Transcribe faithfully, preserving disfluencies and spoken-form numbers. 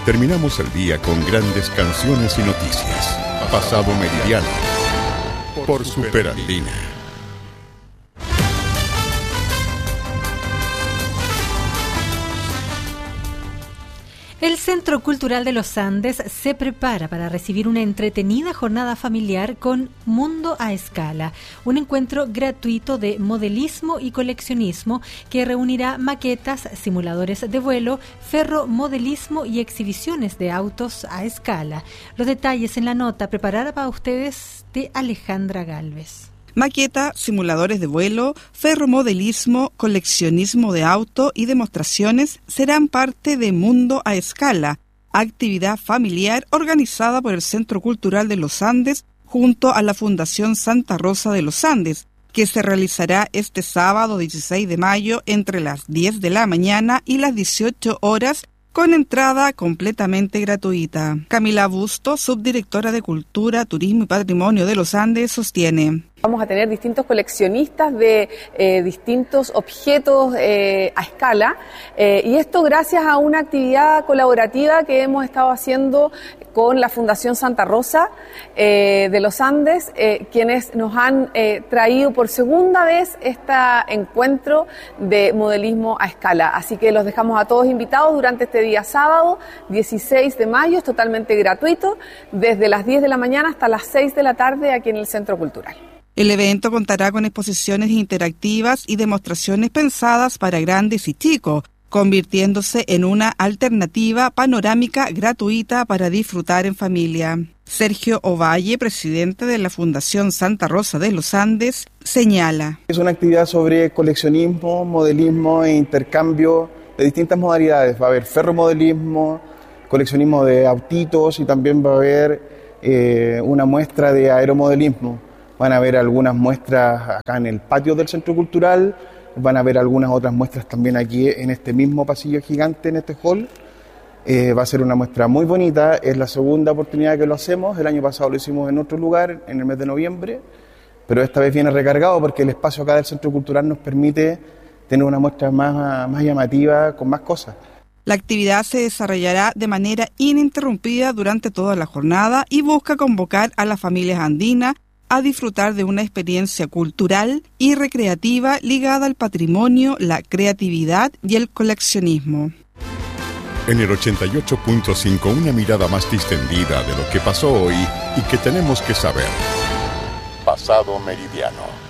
Terminamos el día con grandes canciones y noticias. Pasado Meridiano por Superandina. El Centro Cultural de los Andes se prepara para recibir una entretenida jornada familiar con Mundo a Escala, un encuentro gratuito de modelismo y coleccionismo que reunirá maquetas, simuladores de vuelo, ferromodelismo y exhibiciones de autos a escala. Los detalles en la nota preparada para ustedes de Alejandra Galvez. Maqueta, simuladores de vuelo, ferromodelismo, coleccionismo de auto y demostraciones serán parte de Mundo a Escala, actividad familiar organizada por el Centro Cultural de los Andes junto a la Fundación Santa Rosa de los Andes, que se realizará este sábado dieciséis de mayo entre las diez de la mañana y las dieciocho horas con entrada completamente gratuita. Camila Busto, subdirectora de Cultura, Turismo y Patrimonio de los Andes, sostiene: vamos a tener distintos coleccionistas de eh, distintos objetos eh, a escala eh, y esto gracias a una actividad colaborativa que hemos estado haciendo con la Fundación Santa Rosa eh, de los Andes, eh, quienes nos han eh, traído por segunda vez este encuentro de modelismo a escala. Así que los dejamos a todos invitados durante este día sábado, dieciséis de mayo, es totalmente gratuito, desde las diez de la mañana hasta las seis de la tarde aquí en el Centro Cultural. El evento contará con exposiciones interactivas y demostraciones pensadas para grandes y chicos, convirtiéndose en una alternativa panorámica gratuita para disfrutar en familia. Sergio Ovalle, presidente de la Fundación Santa Rosa de los Andes, señala: es una actividad sobre coleccionismo, modelismo e intercambio de distintas modalidades. Va a haber ferromodelismo, coleccionismo de autitos y también va a haber eh, una muestra de aeromodelismo. Van a haber algunas muestras acá en el patio del Centro Cultural, van a haber algunas otras muestras también aquí en este mismo pasillo gigante, en este hall. Eh, va a ser una muestra muy bonita, es la segunda oportunidad que lo hacemos. El año pasado lo hicimos en otro lugar, en el mes de noviembre, pero esta vez viene recargado porque el espacio acá del Centro Cultural nos permite tener una muestra más, más llamativa, con más cosas. La actividad se desarrollará de manera ininterrumpida durante toda la jornada y busca convocar a las familias andinas a disfrutar de una experiencia cultural y recreativa ligada al patrimonio, la creatividad y el coleccionismo. En el ochenta y ocho punto cinco, una mirada más distendida de lo que pasó hoy y que tenemos que saber. Pasado Meridiano.